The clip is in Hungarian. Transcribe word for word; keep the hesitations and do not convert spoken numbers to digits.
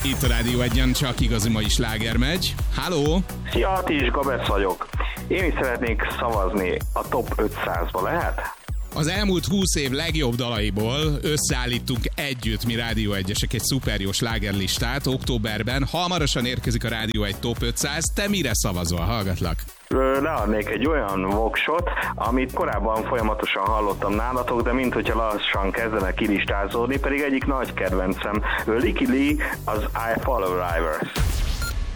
Itt a Rádió Egyen csak igazi mai sláger megy. Halló! Szia, Atis, Gabesz vagyok. Én is szeretnék szavazni a top ötszázba, lehet? Az elmúlt húsz év legjobb dalaiból összeállítunk együtt mi Rádió Egyesek egy szuper jó slágerlistát októberben. Hamarosan érkezik a Rádió Egy top ötszáz. Te mire szavazol? Hallgatlak! Leadnék egy olyan voksot, amit korábban folyamatosan hallottam nálatok, de mint hogyha lassan kezdenek kilistázódni, pedig egyik nagy kedvencem, Licky Lee, az I Follow Rivers.